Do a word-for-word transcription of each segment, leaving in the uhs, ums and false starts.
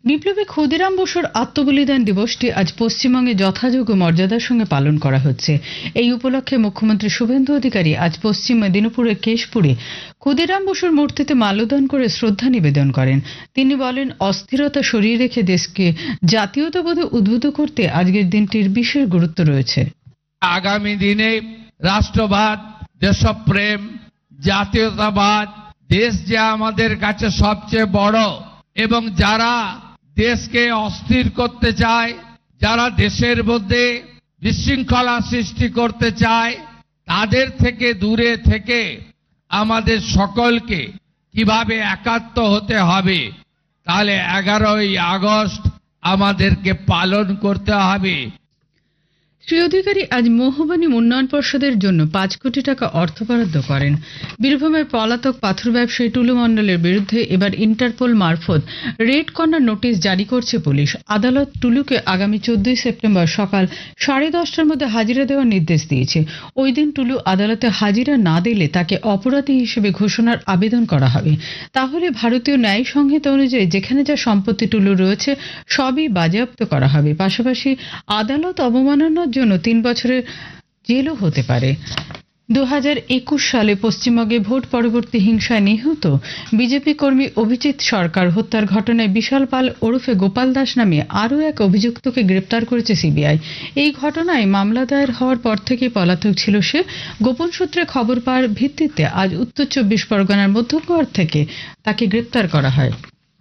বিপ্লবী ক্ষুদিরাম বসুর আত্মবলিদান দিবসটি আজ পশ্চিমবঙ্গে যথাযোগ্য মর্যাদার সঙ্গে পালন করা হচ্ছে। এই উপলক্ষে মুখ্যমন্ত্রী শুভেন্দু অধিকারী আজ পশ্চিম মেদিনীপুরের কেশপুরে ক্ষুদিরাম বসুর মূর্তিতে মাল্যদান করে শ্রদ্ধা নিবেদন করেন। তিনি বলেন, অস্থিরতা সরিয়ে রেখে দেশকে জাতীয়তাবোধে উদ্বুদ্ধ করতে আজকের দিনটির বিশেষ গুরুত্ব রয়েছে। আগামী দিনে রাষ্ট্রবাদ, দেশপ্রেম, জাতীয়তাবাদ, দেশ যে আমাদের কাছে সবচেয়ে বড়, এবং যারা দেশকে অস্থির করতে চায়, যারা দেশের মধ্যে বিশৃঙ্খলা সৃষ্টি করতে চায়, তাদের থেকে দূরে থেকে আমাদের সকলকে কিভাবে একাত্ম হতে হবে, তাহলে এগারোই আগস্ট আমাদেরকে পালন করতে হবে। শ্রী অধিকারী আজ মোহবানী উন্নয়ন পর্ষদের জন্য পাঁচ কোটি টাকা অর্থ বরাদ্দ করেন। বীরভূমের পলাতক পাথর ব্যবসায়ী টুলু মণ্ডলের বিরুদ্ধে এবার ইন্টারপোল মারফত রেড কর্নার নোটিশ জারি করছে পুলিশ। আদালত টুলুকে আগামী চোদ্দই সেপ্টেম্বর সকাল সাড়ে দশটার মধ্যে হাজিরা দেওয়ার নির্দেশ দিয়েছে। ওই দিন টুলু আদালতে হাজিরা না দিলে তাকে অপরাধী হিসেবে ঘোষণার আবেদন করা হবে। তাহলে ভারতীয় ন্যায় সংহিতা অনুযায়ী যেখানে যা সম্পত্তি টুলু রয়েছে সবই বাজেয়াপ্ত করা হবে। পাশাপাশি আদালত অবমাননার জন্য তিন বছরের জেলও হতে পারে। দু হাজার একুশ সালে পশ্চিমবঙ্গে ভোট পরবর্তী হিংসায় নিহত বিজেপি কর্মী অভিজিৎ সরকার হত্যার ঘটনায় বিশাল পাল ওরফে গোপাল দাস নামে আরও এক অভিযুক্তকে গ্রেপ্তার করেছে সিবিআই। এই ঘটনায় মামলা দায়ের হওয়ার পর থেকে পলাতক ছিল সে। গোপন সূত্রে খবর পাওয়ার ভিত্তিতে আজ উত্তর চব্বিশ পরগনার মধ্যগড় থেকে তাকে গ্রেপ্তার করা হয়।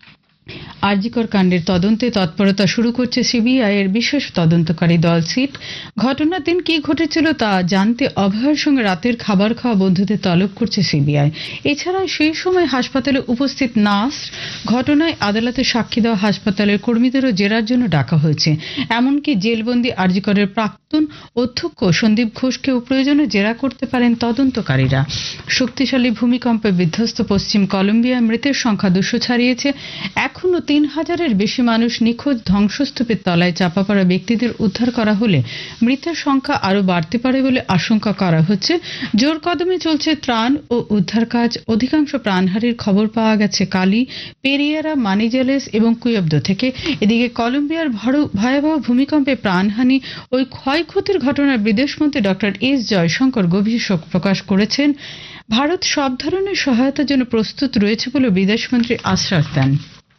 আরজিকর কাণ্ডের তদন্তে তৎপরতা শুরু করছে সিবিআই এর বিশেষ তদন্তকারী দল সিট। ঘটনার দিন কি ঘটেছিল তা জানতে অভয়ের সঙ্গে রাতের খাবার খাওয়া বন্ধুদের তলব করছে সিবিআই। এছাড়া সেই সময় হাসপাতালে উপস্থিত নার্স, ঘটনায় আদালতে সাক্ষী দেওয়া হাসপাতালের কর্মীদেরও জেরার জন্য ডাকা হয়েছে। এমনকি জেলবন্দি আরজিকরের প্রাক্তন অধ্যক্ষ সন্দীপ ঘোষকেও প্রয়োজনে জেরা করতে পারেন তদন্তকারীরা। শক্তিশালী ভূমিকম্পে বিধ্বস্ত পশ্চিম কলম্বিয়া মৃতের সংখ্যা দুশো ছাড়িয়েছে। এখনো তিন হাজারের বেশি মানুষ নিখোঁজ। ধ্বংসস্তূপের তলায় চাপা পড়া ব্যক্তিদের উদ্ধার করা হলে মৃতের সংখ্যা আরও বাড়তে পারে বলে আশঙ্কা করা হচ্ছে। জোর কদমে চলছে ত্রাণ ও উদ্ধার কাজ। অধিকাংশ প্রাণহানির খবর পাওয়া গেছে কালি, পেরিয়ারা, মানিজেলেস এবং কুয়েবদ থেকে। এদিকে কলম্বিয়ার ভয়াবহ ভূমিকম্পে প্রাণহানি ওই ক্ষয়ক্ষতির ঘটনায় বিদেশমন্ত্রী ডক্টর এস জয়শঙ্কর গভীর শোক প্রকাশ করেছেন। ভারত সব ধরনের সহায়তার জন্য প্রস্তুত রয়েছে বলে বিদেশমন্ত্রী আশ্বাস দেন।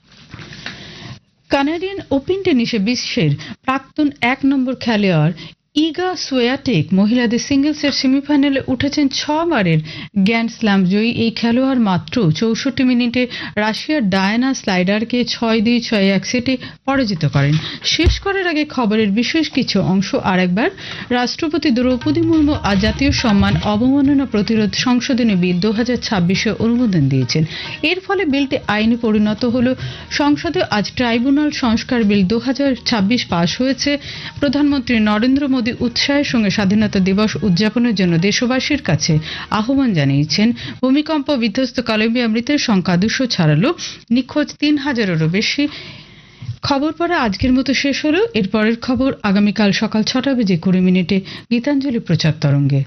কানাডিয়ান ওপেন টেনিসে বিশ্বের প্রাক্তন এক নম্বর খেলোয়াড় ইগা সোয়াটেক মহিলাদের সিঙ্গলসের সেমিফাইনালে উঠেছেন। ছবারের গ্র্যান্ড স্ল্যাম জয়ী এই খেলোয়াড় মাত্র চৌষট্টি মিনিটে রাশিয়ার ডায়ানা স্লাইডারকে ছয় দুই ছয় এক সেটে পরাজিত করেন। শেষ করার আগে খবরের বিশেষ কিছু অংশ আর একবার। রাষ্ট্রপতি দ্রৌপদী মুর্মু আজ জাতীয় সম্মান অবমাননা প্রতিরোধ সংশোধনী বিল দু হাজার ছাব্বিশে অনুমোদন দিয়েছেন। এর ফলে বিলটি আইনে পরিণত হল। সংসদে আজ ট্রাইব্যুনাল সংস্কার বিল দু হাজার ছাব্বিশ পাশ হয়েছে। প্রধানমন্ত্রী নরেন্দ্র মোদী উৎসাহের সঙ্গে স্বাধীনতা দিবস উদযাপনের জন্য দেশবাসীর কাছে আহ্বান জানিয়েছেন। ভূমিকম্প বিধ্বস্ত কলম্বিয়া মৃতের সংখ্যা দুশো ছাড়ালো, নিখোঁজ তিন হাজারেরও বেশি। খবর পড়া আজকের মতো শেষ হলো। এর পরের খবর আগামীকাল সকাল ছটা বেজে কুড়ি মিনিটে গীতাঞ্জলি প্রচার তরঙ্গে।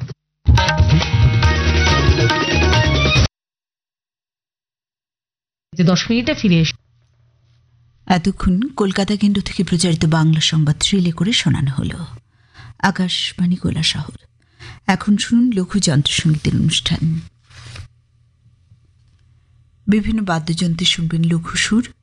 দশ মিনিটে ফিরে এসে এতক্ষণ কলকাতা কেন্দ্র থেকে প্রচারিত বাংলা সংবাদ রিলে করে শোনানো হলো। আকাশবাণী কৈলাসহর। এখন শুনুন লঘু যন্ত্রসঙ্গীতের অনুষ্ঠান। বিভিন্ন বাদ্যযন্ত্রে শুনবেন লঘু সুর,